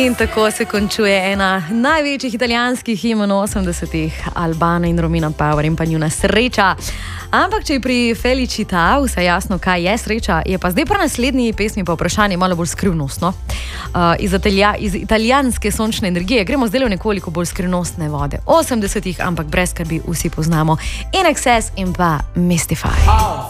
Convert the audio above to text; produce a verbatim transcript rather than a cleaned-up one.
In tako se končuje ena največjih italijanskih himen osemdesetih, Albana in Romina Power in pa njuna Sreča. Ampak če je pri Felicita vse jasno, kaj je sreča, je pa zdaj pri naslednji pesmi pa vprašanje malo bolj skrivnostno. Uh, iz, italija, iz italijanske sončne energije gremo zdaj v nekoliko bolj skrivnostne vode. osemdesetih, ampak brez skrbi vsi poznamo In Excess in pa Mystify.